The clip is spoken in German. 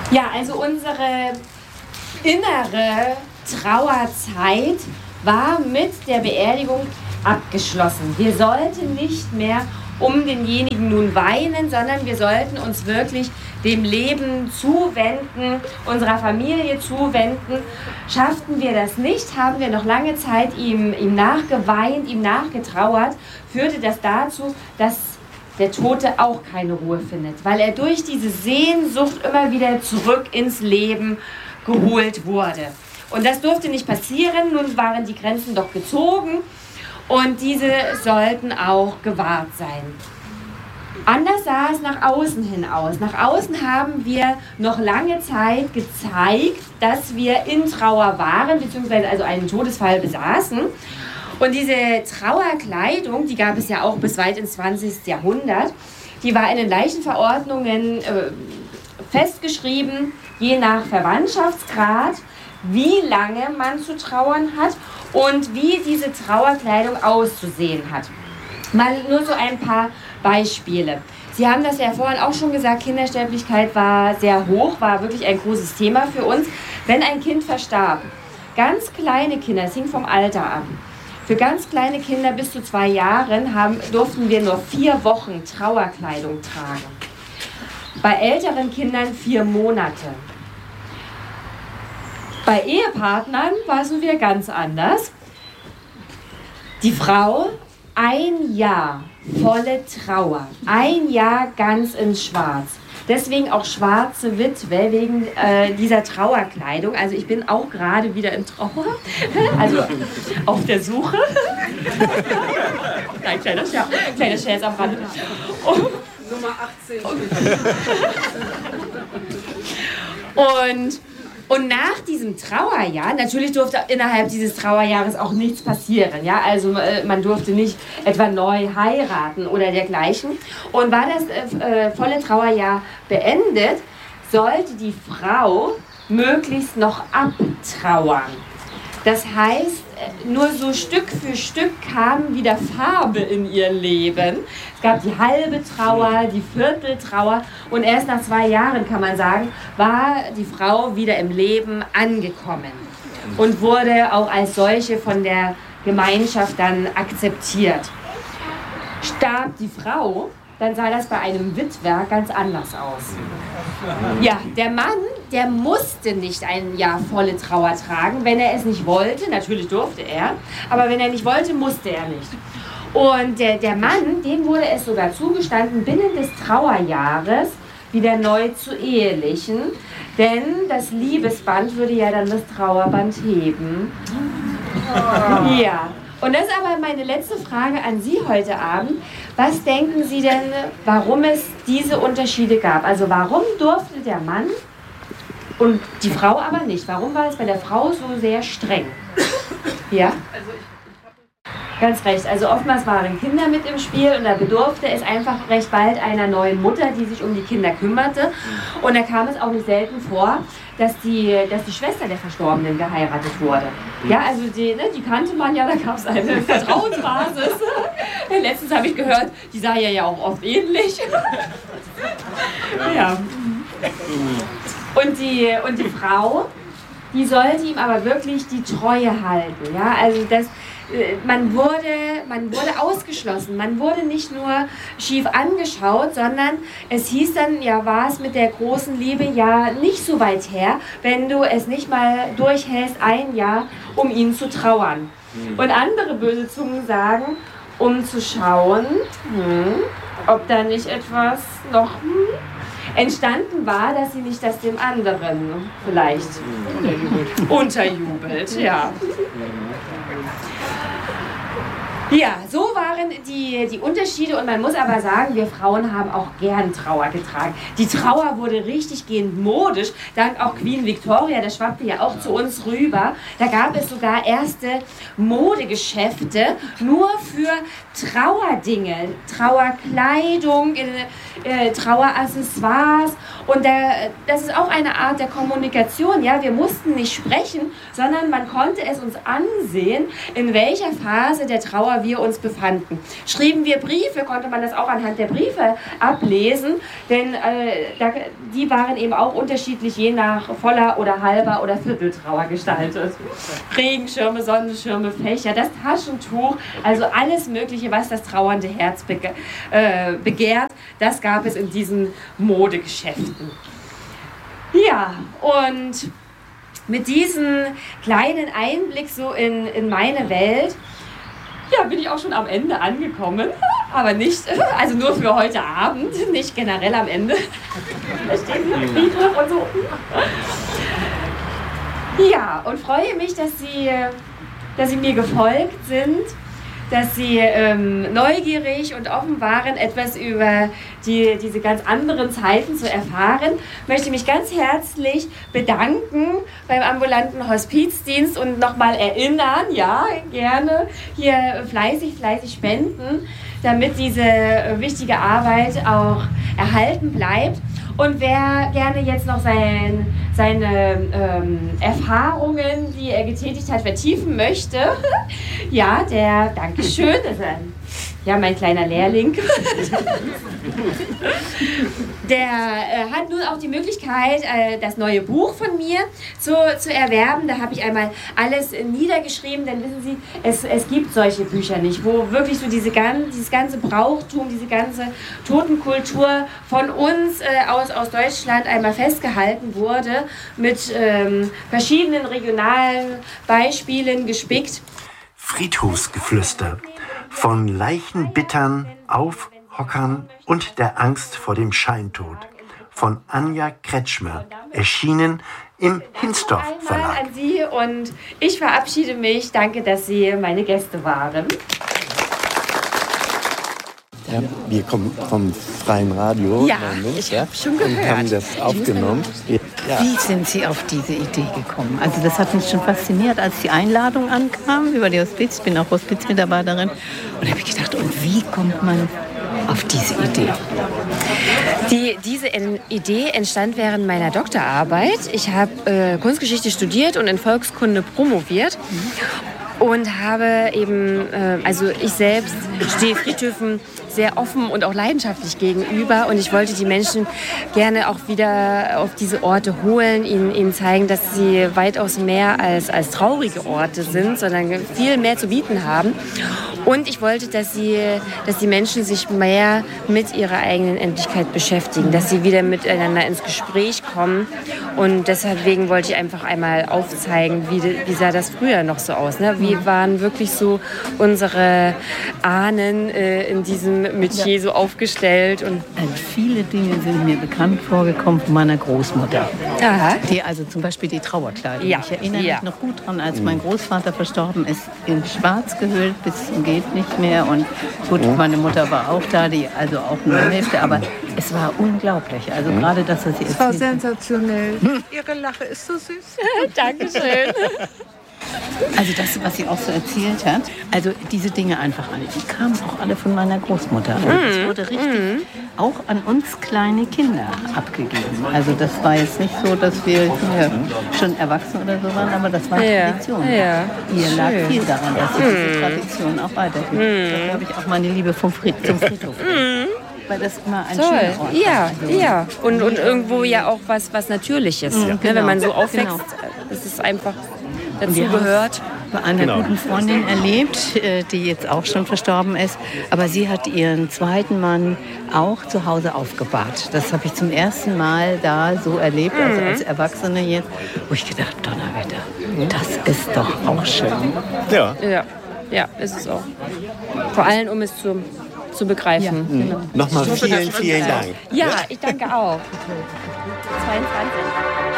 Ja, also unsere innere Trauerzeit war mit der Beerdigung abgeschlossen. Wir sollten nicht mehr um denjenigen nun weinen, sondern wir sollten uns wirklich dem Leben zuwenden, unserer Familie zuwenden. Schafften wir das nicht, haben wir noch lange Zeit ihm nachgeweint, ihm nachgetrauert, führte das dazu, dass der Tote auch keine Ruhe findet, weil er durch diese Sehnsucht immer wieder zurück ins Leben geholt wurde. Und das durfte nicht passieren, nun waren die Grenzen doch gezogen und diese sollten auch gewahrt sein. Anders sah es nach außen hin aus. Nach außen haben wir noch lange Zeit gezeigt, dass wir in Trauer waren, beziehungsweise also einen Todesfall besaßen. Und diese Trauerkleidung, die gab es ja auch bis weit ins 20. Jahrhundert, die war in den Leichenverordnungen festgeschrieben, je nach Verwandtschaftsgrad, wie lange man zu trauern hat und wie diese Trauerkleidung auszusehen hat. Mal nur so ein paar Beispiele. Sie haben das ja vorhin auch schon gesagt, Kindersterblichkeit war sehr hoch, war wirklich ein großes Thema für uns. Wenn ein Kind verstarb, ganz kleine Kinder, es hing vom Alter ab. Für ganz kleine Kinder bis zu 2 Jahren durften wir nur 4 Wochen Trauerkleidung tragen. Bei älteren Kindern 4 Monate. Bei Ehepartnern war es nun wieder ganz anders. Die Frau 1 Jahr volle Trauer, 1 Jahr ganz in Schwarz. Deswegen auch schwarze Witwe, wegen dieser Trauerkleidung. Also ich bin auch gerade wieder in Trauer, also auf der Suche. Nein, kleiner Scherz am Rande. Nummer 18. Und nach diesem Trauerjahr, natürlich durfte innerhalb dieses Trauerjahres auch nichts passieren. Ja? Also man durfte nicht etwa neu heiraten oder dergleichen. Und war das volle Trauerjahr beendet, sollte die Frau möglichst noch abtrauern. Das heißt, nur so Stück für Stück kam wieder Farbe in ihr Leben. Es gab die halbe Trauer, die Vierteltrauer und erst nach 2 Jahren, kann man sagen, war die Frau wieder im Leben angekommen und wurde auch als solche von der Gemeinschaft dann akzeptiert. Starb die Frau, dann sah das bei einem Witwer ganz anders aus. Ja, der Mann, der musste nicht 1 Jahr volle Trauer tragen, wenn er es nicht wollte. Natürlich durfte er, aber wenn er nicht wollte, musste er nicht. Und der Mann, dem wurde es sogar zugestanden, binnen des Trauerjahres wieder neu zu ehelichen, denn das Liebesband würde ja dann das Trauerband heben. Ja. Und das ist aber meine letzte Frage an Sie heute Abend. Was denken Sie denn, warum es diese Unterschiede gab? Also warum durfte der Mann und die Frau aber nicht? Warum war es bei der Frau so sehr streng? Ja? Ganz recht. Also oftmals waren Kinder mit im Spiel und da bedurfte es einfach recht bald einer neuen Mutter, die sich um die Kinder kümmerte. Und da kam es auch nicht selten vor, dass die Schwester der Verstorbenen geheiratet wurde. Ja, also die kannte man ja, da gab es eine Vertrauensbasis. Letztens habe ich gehört, die sah ja auch oft ähnlich. Ja. Und die Frau, die sollte ihm aber wirklich die Treue halten. Ja, also man wurde ausgeschlossen. Man wurde nicht nur schief angeschaut, sondern es hieß dann, ja, war es mit der großen Liebe ja nicht so weit her, wenn du es nicht mal durchhältst, 1 Jahr, um ihn zu trauern. Und andere böse Zungen sagen, um zu schauen, ob da nicht etwas noch entstanden war, dass sie nicht das dem anderen vielleicht unterjubelt. Ja. Ja, so waren die Unterschiede und man muss aber sagen, wir Frauen haben auch gern Trauer getragen. Die Trauer wurde richtig gehend modisch, dank auch Queen Victoria, das schwappte ja auch zu uns rüber. Da gab es sogar erste Modegeschäfte nur für Trauerdinge, Trauerkleidung Traueraccessoires. Und das ist auch eine Art der Kommunikation. Ja? Wir mussten nicht sprechen, sondern man konnte es uns ansehen, in welcher Phase der Trauer wir uns befanden. Schrieben wir Briefe, konnte man das auch anhand der Briefe ablesen, denn die waren eben auch unterschiedlich, je nach voller oder halber oder Vierteltrauer gestaltet. Regenschirme, Sonnenschirme, Fächer, das Taschentuch, also alles Mögliche, was das trauernde Herz begehrt, das gab es in diesen Modegeschäften. Ja, und mit diesem kleinen Einblick so in meine Welt, ja, bin ich auch schon am Ende angekommen, aber nicht, also nur für heute Abend, nicht generell am Ende. Da steht hier Friedhof und so. Ja, und freue mich, dass Sie mir gefolgt sind, dass Sie neugierig und offen waren, etwas über diese ganz anderen Zeiten zu erfahren. Ich möchte mich ganz herzlich bedanken beim ambulanten Hospizdienst und nochmal erinnern, ja, gerne hier fleißig spenden, damit diese wichtige Arbeit auch erhalten bleibt. Und wer gerne jetzt noch seine Erfahrungen, die er getätigt hat, vertiefen möchte, ja, Dankeschön, das ist mein kleiner Lehrling, der hat nun auch die Möglichkeit, das neue Buch von mir zu erwerben. Da habe ich einmal alles niedergeschrieben, denn wissen Sie, es gibt solche Bücher nicht, wo wirklich so dieses ganze Brauchtum, diese ganze Totenkultur von uns aus Deutschland einmal festgehalten wurde, mit verschiedenen regionalen Beispielen gespickt. Friedhofsgeflüster. Von Leichenbittern, Aufhockern und der Angst vor dem Scheintod. Von Anja Kretschmer. Erschienen im Hinsdorf Verlag. An Sie und ich verabschiede mich. Danke, dass Sie meine Gäste waren. Ja, wir kommen vom Freien Radio. Ja, ich habe schon gehört. Und haben das aufgenommen. Ja. Wie sind Sie auf diese Idee gekommen? Also das hat mich schon fasziniert, als die Einladung ankam über die Hospiz. Ich bin auch Hospizmitarbeiterin. Und da habe ich gedacht, und wie kommt man auf diese Idee? Diese Idee entstand während meiner Doktorarbeit. Ich habe Kunstgeschichte studiert und in Volkskunde promoviert. Und habe eben, also ich selbst stehe Friedhöfen sehr offen und auch leidenschaftlich gegenüber. Und ich wollte die Menschen gerne auch wieder auf diese Orte holen, ihnen zeigen, dass sie weitaus mehr als traurige Orte sind, sondern viel mehr zu bieten haben. Und ich wollte, dass die Menschen sich mehr mit ihrer eigenen Endlichkeit beschäftigen, dass sie wieder miteinander ins Gespräch kommen. Und deswegen wollte ich einfach einmal aufzeigen, wie sah das früher noch so aus, ne? Wie waren wirklich so unsere Ahnen in diesem Metier so aufgestellt? Und viele Dinge sind mir bekannt vorgekommen von meiner Großmutter. Aha. Die, also zum Beispiel die Trauerkleidung. Ja. Ich erinnere mich noch gut dran, als mein Großvater verstorben ist, in schwarz gehüllt bis zum geht nicht mehr. Und gut, meine Mutter war auch da, die also auch nur Hälfte, aber es war unglaublich. Also gerade das, was sie erzählt. Es war sensationell. Ihre Lache ist so süß. Dankeschön. Also das, was sie auch so erzählt hat, also diese Dinge einfach alle, die kamen auch alle von meiner Großmutter. Und es wurde richtig auch an uns kleine Kinder abgegeben. Also das war jetzt nicht so, dass wir schon erwachsen oder so waren, aber das war Tradition. Ja. Ihr lag viel daran, dass sie diese Tradition auch weitergibt. Da habe ich auch meine Liebe zum Friedhof. Weil das immer ein schöner Ort ist. Ja. Und irgendwo ja auch was Natürliches. Ja. Genau. Wenn man so aufwächst, ist es einfach dazu gehört. Bei einer guten Freundin erlebt, die jetzt auch schon verstorben ist. Aber sie hat ihren zweiten Mann auch zu Hause aufgebahrt. Das habe ich zum ersten Mal da so erlebt, also als Erwachsene jetzt, wo ich gedacht, Donnerwetter, das ist doch auch schön. Ja, ist es auch. Vor allem, um es zu begreifen. Ja, genau. Nochmal vielen Dank. Ja, ich danke auch. 22.